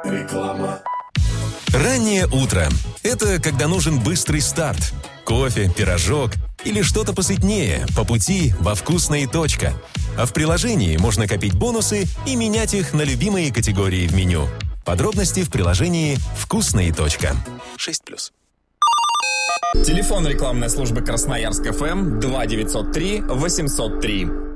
Реклама. Раннее утро – это когда нужен быстрый старт. Кофе, пирожок или что-то посытнее по пути во «Вкусная точка». А в приложении можно копить бонусы и менять их на любимые категории в меню. Подробности в приложении «Вкусная точка». 6+. Телефон рекламной службы Красноярск ФМ 2903 803.